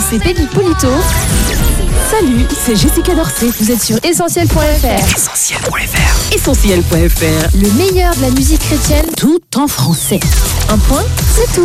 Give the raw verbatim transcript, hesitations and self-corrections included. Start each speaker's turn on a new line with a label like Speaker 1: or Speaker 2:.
Speaker 1: c'est Peggy Polito. Salut, c'est Jessica Dorsey. Vous êtes sur essentiel point f r.
Speaker 2: essentiel point f r. essentiel point f r.
Speaker 1: Le meilleur de la musique chrétienne, tout en français. Un point, c'est tout.